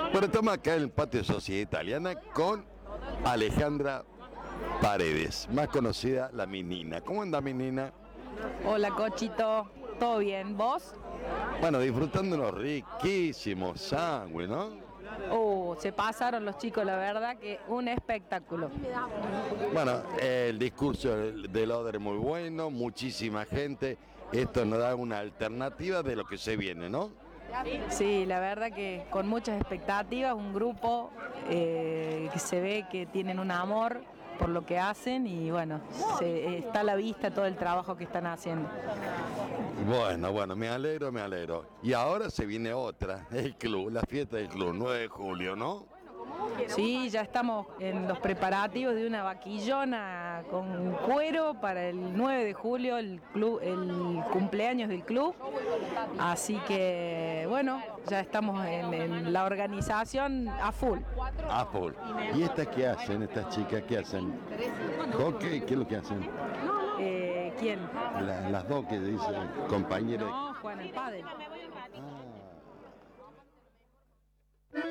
Bueno, estamos acá en el patio de Sociedad Italiana con Alejandra Paredes, más conocida la Minina. ¿Cómo anda, Minina? Hola, Cochito, ¿todo bien? ¿Vos? Bueno, disfrutando unos riquísimos sándwiches, ¿no? Se pasaron los chicos, la verdad que un espectáculo. Bueno, el discurso del Oder es muy bueno, muchísima gente. Esto nos da una alternativa de lo que se viene, ¿no? Sí, la verdad que con muchas expectativas, un grupo que se ve que tienen un amor por lo que hacen y bueno, está a la vista todo el trabajo que están haciendo. Bueno, me alegro, me alegro. Y ahora se viene otra, el club, la fiesta del club, 9 de julio, ¿no? Sí, ya estamos en los preparativos de una vaquillona con cuero para el 9 de julio, el cumpleaños del club. Así que, bueno, ya estamos en la organización a full. A full. ¿Y estas qué hacen, estas chicas? ¿Qué hacen? ¿Hockey? ¿Qué es lo que hacen? ¿Quién? Las dos que dicen compañeras. No, Juan el Padre.